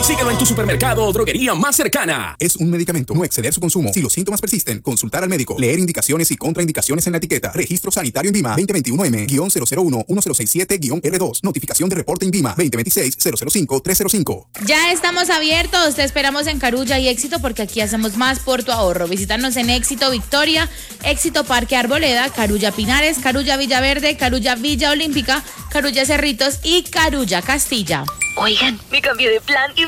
Consíguelo en tu supermercado o droguería más cercana. Es un medicamento. No exceder su consumo. Si los síntomas persisten, consultar al médico. Leer indicaciones y contraindicaciones en la etiqueta. Registro Sanitario INVIMA 2021M-001-167-R2. Notificación de reporte INVIMA 2026-005-305. Ya estamos abiertos. Te esperamos en Carulla y Éxito porque aquí hacemos más por tu ahorro. Visítanos en Éxito Victoria, Éxito Parque Arboleda, Carulla Pinares, Carulla Villaverde, Carulla Villa Olímpica, Carulla Cerritos y Carulla Castilla. Oigan, me cambié de plan y